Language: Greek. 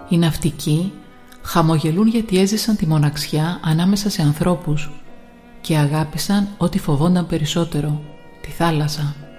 Οι ναυτικοί χαμογελούν γιατί έζησαν τη μοναξιά ανάμεσα σε ανθρώπους και αγάπησαν ό,τι φοβόνταν περισσότερο, τη θάλασσα.